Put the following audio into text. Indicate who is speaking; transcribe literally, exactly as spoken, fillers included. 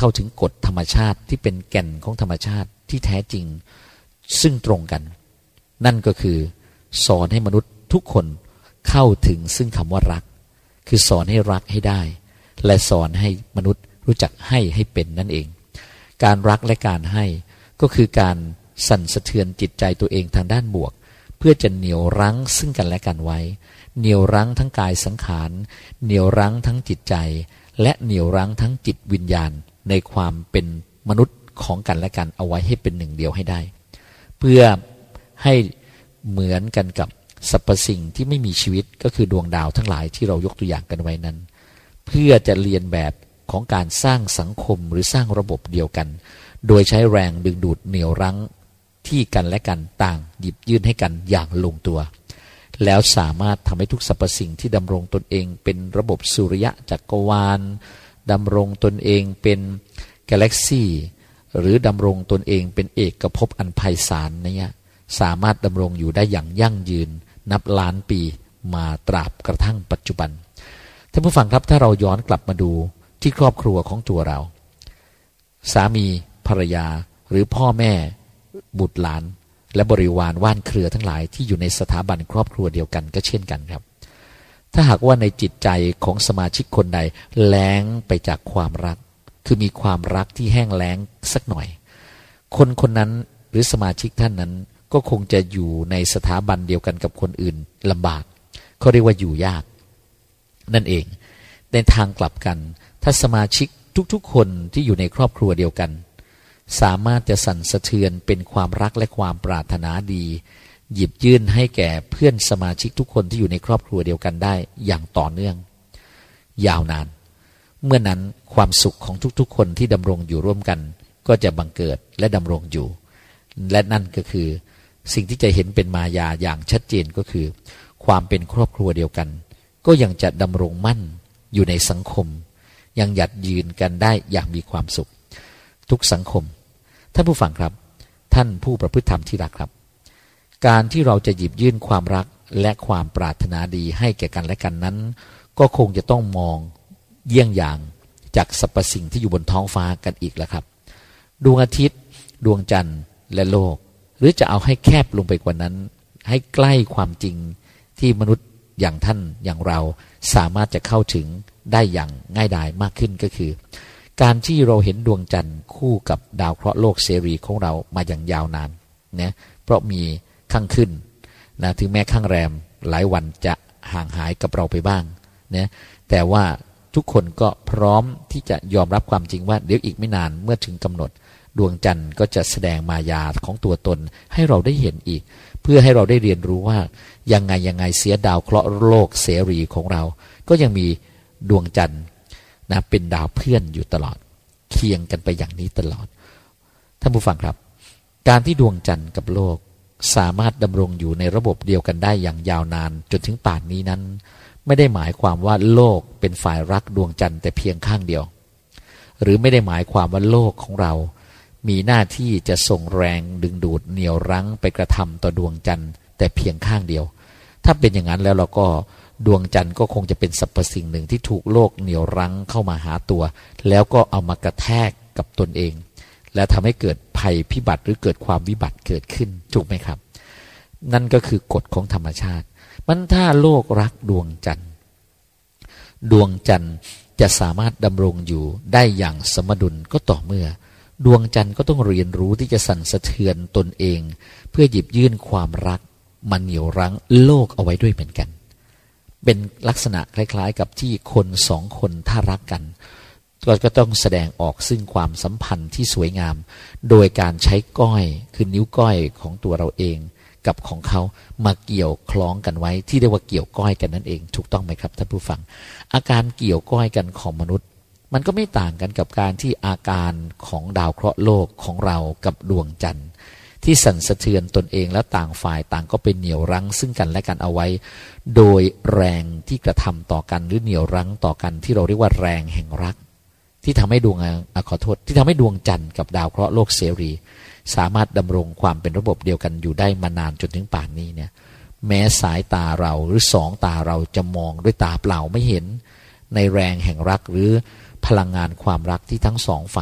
Speaker 1: เข้าถึงกฎธรรมชาติที่เป็นแก่นของธรรมชาติที่แท้จริงซึ่งตรงกันนั่นก็คือสอนให้มนุษย์ทุกคนเข้าถึงซึ่งคำว่ารักคือสอนให้รักให้ได้และสอนให้มนุษย์รู้จักให้ให้เป็นนั่นเองการรักและการให้ก็คือการสั่นสะเทือนจิตใจตัวเองทางด้านบวกเพื่อจะเหนี่ยวรั้งซึ่งกันและกันไว้เหนี่ยวรั้งทั้งกายสังขารเหนี่ยวรั้งทั้งจิตใจและเหนี่ยวรั้งทั้งจิตวิญญาณในความเป็นมนุษย์ของกันและกันเอาไว้ให้เป็นหนึ่งเดียวให้ได้เพื่อให้เหมือนกันกับสรรพสิ่งที่ไม่มีชีวิตก็คือดวงดาวทั้งหลายที่เรายกตัวอย่างกันไว้นั้นเพื่อจะเรียนแบบของการสร้างสังคมหรือสร้างระบบเดียวกันโดยใช้แรงดึงดูดเหนี่ยวรั้งที่กันและกันต่างหยิบยื่นให้กันอย่างลงตัวแล้วสามารถทำให้ทุกสรรพสิ่งที่ดำรงตนเองเป็นระบบสุริยะจักรวาลดำรงตนเองเป็นกาแล็กซี่หรือดำรงตนเองเป็นเอกภพอันไพศาลเนี่ยสามารถดำรงอยู่ได้อย่างยั่งยืนนับล้านปีมาตราบกระทั่งปัจจุบันท่านผู้ฟังครับถ้าเราย้อนกลับมาดูที่ครอบครัวของตัวเราสามีภรรยาหรือพ่อแม่บุตรหลานและบริวารว่านเครือทั้งหลายที่อยู่ในสถาบันครอบครัวเดียวกันก็เช่นกันครับถ้าหากว่าในจิตใจของสมาชิกคนใดแล้งไปจากความรักคือมีความรักที่แห้งแล้งสักหน่อยคนคนนั้นหรือสมาชิกท่านนั้นก็คงจะอยู่ในสถาบันเดียวกันกับคนอื่นลำบากเขาเรียกว่าอยู่ยากนั่นเองในทางกลับกันถ้าสมาชิกทุกๆคนที่อยู่ในครอบครัวเดียวกันสามารถจะสั่นสะเทือนเป็นความรักและความปรารถนาดีหยิบยื่นให้แก่เพื่อนสมาชิกทุกคนที่อยู่ในครอบครัวเดียวกันได้อย่างต่อเนื่องยาวนานเมื่อนั้นความสุขของทุกๆคนที่ดำรงอยู่ร่วมกันก็จะบังเกิดและดำรงอยู่และนั่นก็คือสิ่งที่จะเห็นเป็นมายาอย่างชัดเจนก็คือความเป็นครอบครัวเดียวกันก็ยังจะดำรงมั่นอยู่ในสังคมยังหยัดยืนกันได้อย่างมีความสุขทุกสังคมท่านผู้ฟังครับท่านผู้ประพฤติธรรมที่รักครับการที่เราจะหยิบยื่นความรักและความปรารถนาดีให้แก่กันและกันนั้นก็คงจะต้องมองเยี่ยงอย่างจากสรรพสิ่งที่อยู่บนท้องฟ้ากันอีกแล้วครับดวงอาทิตย์ดวงจันทร์และโลกหรือจะเอาให้แคบลงไปกว่านั้นให้ใกล้ความจริงที่มนุษย์อย่างท่านอย่างเราสามารถจะเข้าถึงได้อย่างง่ายดายมากขึ้นก็คือการที่เราเห็นดวงจันทร์คู่กับดาวเคราะห์โลกเสรีของเรามาอย่างยาวนานนะเพราะมีข้างขึ้นนะถึงแม้ข้างแรมหลายวันจะห่างหายกับเราไปบ้างนะแต่ว่าทุกคนก็พร้อมที่จะยอมรับความจริงว่าเดี๋ยวอีกไม่นานเมื่อถึงกำหนดดวงจันทร์ก็จะแสดงมายาของตัวตนให้เราได้เห็นอีกเพื่อให้เราได้เรียนรู้ว่ายังไงยังไงเสียดาวเคราะห์โลกเสรีของเราก็ยังมีดวงจันทร์นะเป็นดาวเพื่อนอยู่ตลอดเคียงกันไปอย่างนี้ตลอดท่านผู้ฟังครับการที่ดวงจันทร์กับโลกสามารถดำรงอยู่ในระบบเดียวกันได้อย่างยาวนานจนถึงป่านนี้นั้นไม่ได้หมายความว่าโลกเป็นฝ่ายรักดวงจันทร์แต่เพียงข้างเดียวหรือไม่ได้หมายความว่าโลกของเรามีหน้าที่จะส่งแรงดึงดูดเหนี่ยวรั้งไปกระทำต่อดวงจันทร์แต่เพียงข้างเดียวถ้าเป็นอย่างนั้นแล้วเราก็ดวงจันทร์ก็คงจะเป็นสรรพสิ่งหนึ่งที่ถูกโลกเหนี่ยวรั้งเข้ามาหาตัวแล้วก็เอามากระแทกกับตนเองและทำให้เกิดภัยพิบัติหรือเกิดความวิบัติเกิดขึ้นถูกไหมครับนั่นก็คือกฎของธรรมชาติมันถ้าโลกรักดวงจันทร์ดวงจันทร์จะสามารถดำรงอยู่ได้อย่างสมดุลก็ต่อเมื่อดวงจันทร์ก็ต้องเรียนรู้ที่จะสั่นสะเทือนตนเองเพื่อหยิบยื่นความรักมาเหนี่ยวรั้งโลกเอาไว้ด้วยเหมือนกันเป็นลักษณะคล้ายๆกับที่คนสองคนถ้ารักกันก็ต้องแสดงออกซึ่งความสัมพันธ์ที่สวยงามโดยการใช้ก้อยคือนิ้วก้อยของตัวเราเองกับของเขามาเกี่ยวคล้องกันไว้ที่เรียกว่าเกี่ยวก้อยกันนั่นเองถูกต้องไหมครับท่านผู้ฟังอาการเกี่ยวก้อยกันของมนุษย์มันก็ไม่ต่างกันกับการที่อาการของดาวเคราะห์โลกของเรากับดวงจันทร์ที่สั่นสะเทือนตนเองและต่างฝ่ายต่างก็เป็นเหนี่ยวรั้งซึ่งกันและกันเอาไว้โดยแรงที่กระทำต่อกันหรือเหนี่ยวรั้งต่อกันที่เราเรียกว่าแรงแห่งรักที่ทำให้ดวงอ่ะขอโทษที่ทำให้ดวงจันทร์กับดาวเคราะห์โลกเสรีสามารถดำรงความเป็นระบบเดียวกันอยู่ได้มานานจนถึงป่านนี้เนี่ยแม้สายตาเราหรือสองตาเราจะมองด้วยตาเปล่าไม่เห็นในแรงแห่งรักหรือพลังงานความรักที่ทั้งสองฝ่าย